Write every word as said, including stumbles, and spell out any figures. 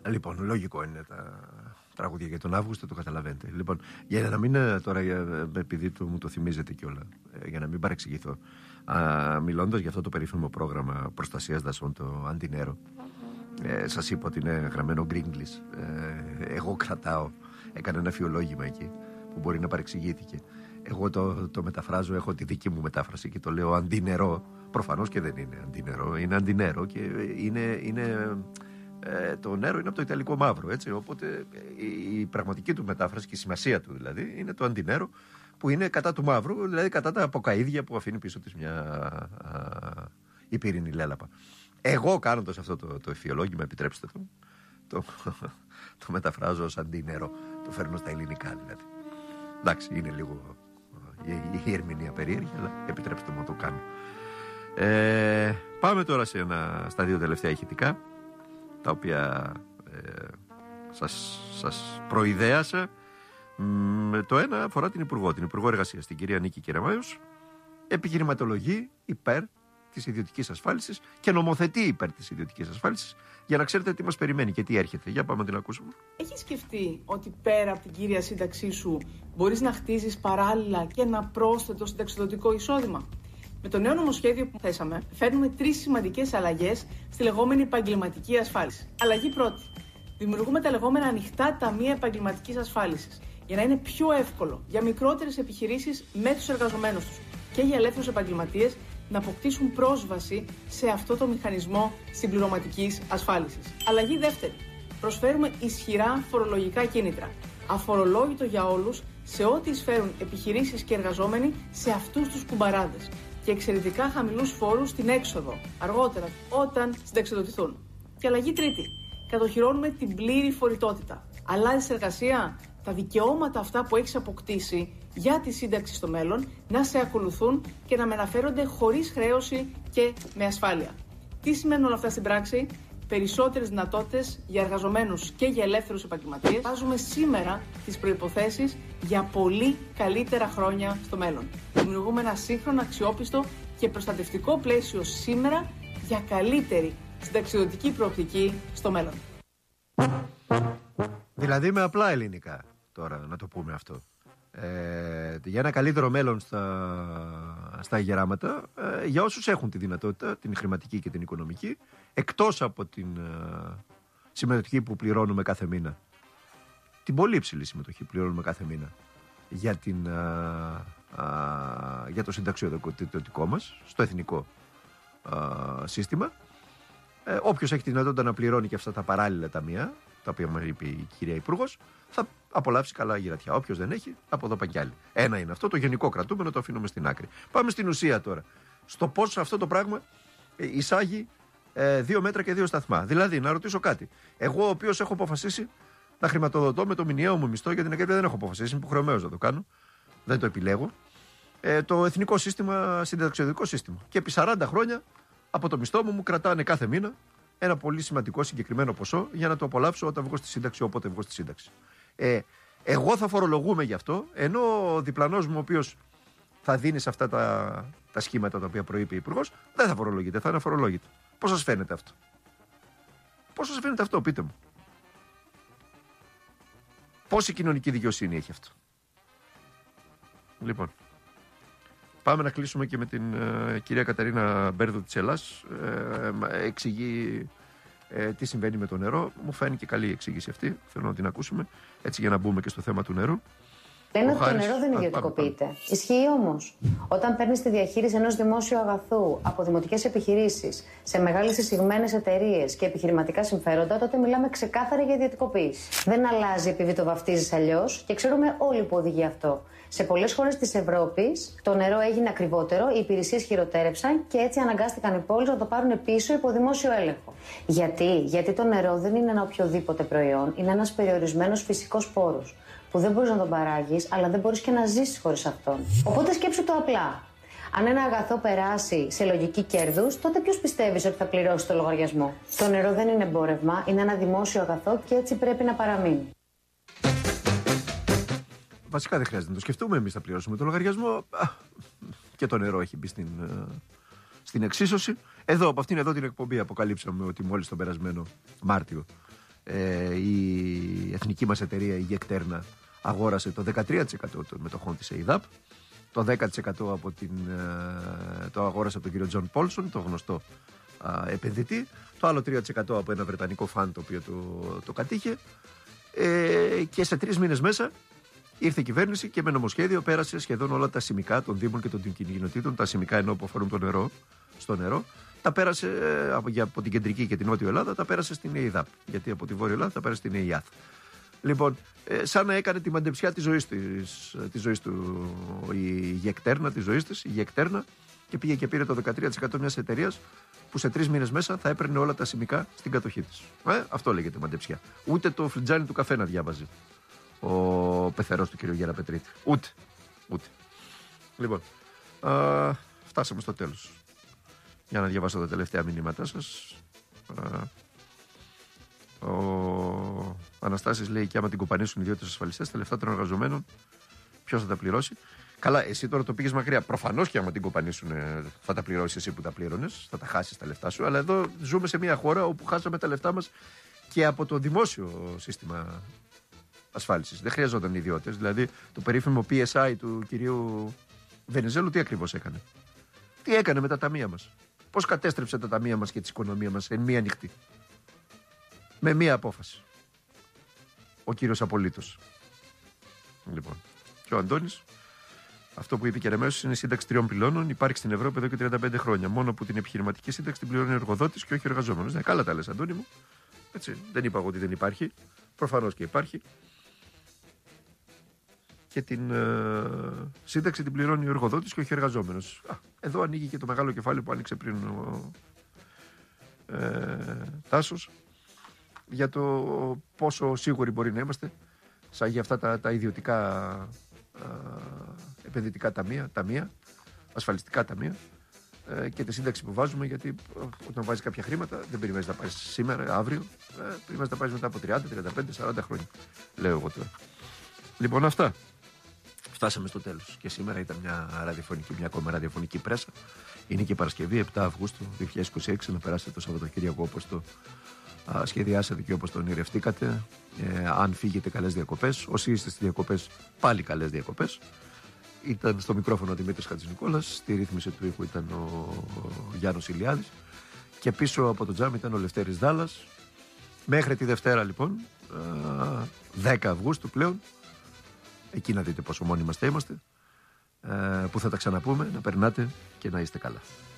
Λοιπόν, λογικό είναι τα τραγούδια για τον Αύγουστο, το καταλαβαίνετε. Λοιπόν, για να μην τώρα, επειδή το, μου το θυμίζετε κιόλα, για να μην παρεξηγηθώ, μιλώντας για αυτό το περίφημο πρόγραμμα προστασίας δασών, το Αντινέρο, ε, σας είπα ότι είναι γραμμένο γκρίγκλις. Ε, εγώ κρατάω, έκανα ένα φιολόγημα εκεί που μπορεί να παρεξηγήθηκε. Εγώ το, το μεταφράζω, έχω τη δική μου μετάφραση και το λέω αντινερό. Προφανώς και δεν είναι αντινερό, είναι αντινέρο και είναι, είναι, ε, το νερό είναι από το ιταλικό μαύρο, έτσι. Οπότε η, η πραγματική του μετάφραση και η σημασία του δηλαδή είναι το αντινέρο, που είναι κατά του μαύρου, δηλαδή κατά τα αποκαΐδια που αφήνει πίσω της μια α, η πύρινη λέλαπα. Εγώ κάνοντας αυτό το, το εφιολόγημα, επιτρέψτε το, το, το μεταφράζω ως αντινέρο, το φέρνω στα ελληνικά δηλαδή. Εντάξει, είναι λίγο η, η ερμηνεία περίεργη, αλλά επιτρέψτε μου να το κάνω. Ε, πάμε τώρα σε ένα, στα δύο τελευταία ηχητικά, τα οποία ε, σας, σας προειδέασα. Με το ένα αφορά την Υπουργό, την Υπουργό Εργασίας, την κυρία Νίκη Κεραμάιος. Επιχειρηματολογεί υπέρ της ιδιωτικής ασφάλισης και νομοθετεί υπέρ της ιδιωτικής ασφάλισης, για να ξέρετε τι μας περιμένει και τι έρχεται. Για πάμε να την ακούσουμε. Έχεις σκεφτεί ότι πέρα από την κύρια σύνταξή σου μπορείς να χτίζεις παράλληλα και ένα πρόσθετο συνταξιδοτικό εισόδημα? Με το νέο νομοσχέδιο που θέσαμε, φέρνουμε τρεις σημαντικές αλλαγές στη λεγόμενη επαγγελματική ασφάλιση. Αλλαγή πρώτη. Δημιουργούμε τα λεγόμενα ανοιχτά ταμεία επαγγελματικής ασφάλισης, για να είναι πιο εύκολο για μικρότερες επιχειρήσεις με τους εργαζομένους τους και για ελεύθερους επαγγελματίες να αποκτήσουν πρόσβαση σε αυτό το μηχανισμό συμπληρωματικής ασφάλισης. Αλλαγή δεύτερη. Προσφέρουμε ισχυρά φορολογικά κίνητρα, αφορολόγητο για όλους σε ό,τι εισφέρουν επιχειρήσεις και εργαζόμενοι σε αυτούς τους κουμπαράδες, και εξαιρετικά χαμηλούς φόρους στην έξοδο, αργότερα, όταν συνταξιδοτηθούν. Και αλλαγή τρίτη. Κατοχυρώνουμε την πλήρη φορητότητα. Αλλάζεις εργασία, τα δικαιώματα αυτά που έχεις αποκτήσει για τη σύνταξη στο μέλλον να σε ακολουθούν και να μεταφέρονται χωρίς χρέωση και με ασφάλεια. Τι σημαίνουν όλα αυτά στην πράξη? Περισσότερες δυνατότητες για εργαζομένους και για ελεύθερους επαγγελματίες. Βάζουμε σήμερα τις προϋποθέσεις για πολύ καλύτερα χρόνια στο μέλλον. Δημιουργούμε ένα σύγχρονο, αξιόπιστο και προστατευτικό πλαίσιο σήμερα για καλύτερη συνταξιδοτική προοπτική στο μέλλον. Δηλαδή με απλά ελληνικά, τώρα να το πούμε αυτό. Ε, για ένα καλύτερο μέλλον στα, στα γεράματα, ε, για όσους έχουν τη δυνατότητα, την χρηματική και την οικονομική, εκτός από την ε, συμμετοχή που πληρώνουμε κάθε μήνα, την πολύ υψηλή συμμετοχή που πληρώνουμε κάθε μήνα για, την, ε, ε, για το συνταξιοδοτικό μας στο εθνικό ε, σύστημα. Ε, όποιος έχει τη δυνατότητα να πληρώνει και αυτά τα παράλληλα ταμεία, τα οποία μου είπε η κυρία Υπουργός, θα απολαύσει καλά γυρατιά. Όποιος δεν έχει, από εδώ παγκιάλι. Ένα είναι αυτό, το γενικό κρατούμενο το αφήνουμε στην άκρη. Πάμε στην ουσία τώρα. Στο πώς αυτό το πράγμα εισάγει ε, δύο μέτρα και δύο σταθμά. Δηλαδή, να ρωτήσω κάτι. Εγώ, ο οποίος έχω αποφασίσει να χρηματοδοτώ με το μηνιαίο μου μισθό, γιατί την δεν έχω αποφασίσει, είμαι υποχρεωμένος να το κάνω. Δεν το επιλέγω. Ε, το εθνικό σύστημα, συνταξιοδοτικό σύστημα. Και επί σαράντα χρόνια από το μισθό μου μου κρατάνε κάθε μήνα ένα πολύ σημαντικό συγκεκριμένο ποσό για να το απολαύσω όταν βγω στη σύνταξη, όποτε βγω στη σύνταξη. Ε, εγώ θα φορολογούμε γι' αυτό, ενώ ο διπλανός μου, ο οποίος θα δίνει σε αυτά τα, τα σχήματα τα οποία προείπε η Υπουργός, δεν θα φορολογείται, θα είναι αφορολόγητο. Πώς σας φαίνεται αυτό? Πώς σας φαίνεται αυτό, πείτε μου? Πόση κοινωνική δικαιοσύνη έχει αυτό? Λοιπόν, πάμε να κλείσουμε και με την ε, κυρία Κατερίνα Μπέρδου της Ελλάς. Ε, ε, εξηγεί ε, τι συμβαίνει με το νερό. Μου φαίνεται καλή η εξήγηση αυτή. Θέλω να την ακούσουμε, έτσι, για να μπούμε και στο θέμα του νερού. Λένε ότι το νερό δεν ιδιωτικοποιείται. Ισχύει όμως. Όταν παίρνεις τη διαχείριση ενός δημόσιου αγαθού από δημοτικές επιχειρήσεις σε μεγάλες εισηγμένες εταιρείες και επιχειρηματικά συμφέροντα, τότε μιλάμε ξεκάθαρα για ιδιωτικοποίηση. Δεν αλλάζει επειδή το βαφτίζεις αλλιώς και ξέρουμε όλοι που οδηγεί αυτό. Σε πολλές χώρες της Ευρώπης το νερό έγινε ακριβότερο, οι υπηρεσίες χειροτέρεψαν και έτσι αναγκάστηκαν οι πόλεις να το πάρουν πίσω υπό δημόσιο έλεγχο. Γιατί? Γιατί το νερό δεν είναι ένα οποιοδήποτε προϊόν, είναι ένας περιορισμένος φυσικός πόρος που δεν μπορείς να τον παράγεις, αλλά δεν μπορείς και να ζήσεις χωρίς αυτόν. Οπότε σκέψου το απλά. Αν ένα αγαθό περάσει σε λογική κέρδους, τότε ποιος πιστεύεις ότι θα πληρώσει το λογαριασμό? Το νερό δεν είναι εμπόρευμα, είναι ένα δημόσιο αγαθό και έτσι πρέπει να παραμείνει. Βασικά δεν χρειάζεται να το σκεφτούμε, εμείς θα πληρώσουμε το λογαριασμό. Και το νερό έχει μπει στην, στην εξίσωση. Εδώ, από αυτήν εδώ την εκπομπή, αποκαλύψαμε ότι μόλις τον περασμένο Μάρτιο ε, η εθνική μας εταιρεία, η Γεκτέρνα, αγόρασε το δεκατρία τοις εκατό των μετοχών της ΕΙΔΑΠ. Το δέκα τοις εκατό από την, ε, το αγόρασε από τον κύριο Τζον Πόλσον, το γνωστό ε, επενδυτή. Το άλλο τρία τοις εκατό από ένα βρετανικό φαν το οποίο το, το κατήχε. Ε, και σε τρεις μήνες μέσα ήρθε η κυβέρνηση και με νομοσχέδιο πέρασε σχεδόν όλα τα σημικά των Δήμων και των κοινοτήτων, τα σημικά ενώ που αφορούν το νερό, στο νερό, τα πέρασε από, από την κεντρική και την νότιο Ελλάδα, τα πέρασε στην ΕΙΔΑΠ. Γιατί από τη βόρεια Ελλάδα τα πέρασε στην ΕΙΑΘ. Λοιπόν, ε, σαν να έκανε τη μαντεψιά της ζωής, της, της ζωής του, η Γεκτέρνα, της ζωής της, η Γεκτέρνα, και πήγε και πήρε το δεκατρία τοις εκατό μιας εταιρείας που σε τρεις μήνες μέσα θα έπαιρνε όλα τα σημικά στην κατοχή της. Ε, αυτό λέγεται μαντεψιά. Ούτε το φλιτζάνι του καφέ να διάβαζε ο πεθερός του κ. Γεραπετρίτη. Ούτε. Ούτε. Λοιπόν, α, φτάσαμε στο τέλος. Για να διαβάσω τα τελευταία μηνύματά σας. Α, ο Αναστάσης λέει: και άμα την κοπανίσουν οι ιδιώτες ασφαλιστές, τα λεφτά των εργαζομένων, ποιος θα τα πληρώσει? Καλά, εσύ τώρα το πήγες μακριά. Προφανώς και άμα την κοπανίσουν, θα τα πληρώσεις εσύ που τα πλήρωνες, θα τα χάσεις τα λεφτά σου. Αλλά εδώ ζούμε σε μια χώρα όπου χάσαμε τα λεφτά μας και από το δημόσιο σύστημα ασφάλισης. Δεν χρειαζόταν οι ιδιώτες. Δηλαδή, το περίφημο πι ες άι του κυρίου Βενιζέλου τι ακριβώς έκανε? Τι έκανε με τα ταμεία μας? Πώς κατέστρεψε τα ταμεία μας και τη οικονομία μας εν μία νυχτή? Με μία απόφαση. Ο κύριος Απολύτως. Λοιπόν, και ο Αντώνης, αυτό που είπε και εμέσως είναι σύνταξη τριών πυλώνων. Υπάρχει στην Ευρώπη εδώ και τριάντα πέντε χρόνια. Μόνο που την επιχειρηματική σύνταξη την πληρώνει ο εργοδότης και όχι ο εργαζόμενος. Ναι, καλά τα λες, Αντώνη μου. Έτσι, δεν είπα εγώ ότι δεν υπάρχει. Προφανώς και υπάρχει. Και την ε, σύνταξη την πληρώνει ο εργοδότης και όχι ο εργαζόμενος. Α, εδώ ανοίγει και το μεγάλο κεφάλαιο που άνοιξε πριν ο ε, Τάσος, για το πόσο σίγουροι μπορεί να είμαστε σαν για αυτά τα, τα ιδιωτικά ε, επενδυτικά ταμεία, ταμεία, ασφαλιστικά ταμεία ε, και τη σύνταξη που βάζουμε, γιατί ε, όταν βάζεις κάποια χρήματα δεν περιμένεις να πάρεις σήμερα, αύριο, ε, περιμένεις να πάρεις μετά από τριάντα, τριάντα πέντε, σαράντα χρόνια, λέω εγώ τώρα. Λοιπόν, αυτά. Φτάσαμε στο τέλος. Και σήμερα ήταν μια ραδιοφωνική, μια ακόμα ραδιοφωνική πρέσα. Είναι και Παρασκευή, επτά Αυγούστου δύο χιλιάδες είκοσι έξι. Να περάσετε το Σαββατοκύριακο όπως το α, σχεδιάσατε και όπως το ονειρευτήκατε. Ε, αν φύγετε, καλές διακοπές. Όσοι είστε στις διακοπές, πάλι καλές διακοπές. Ήταν στο μικρόφωνο ο Δημήτρης Χατζηνικόλας. Στη ρύθμιση του ήχου ήταν ο, ο Γιάννος Ηλιάδης. Και πίσω από το τζάμι ήταν ο Λευτέρης Δάλλας. Μέχρι τη Δευτέρα, λοιπόν, α, δέκα Αυγούστου πλέον. Εκεί να δείτε πόσο μόνοι μας θα είμαστε, ε, που θα τα ξαναπούμε, να περνάτε και να είστε καλά.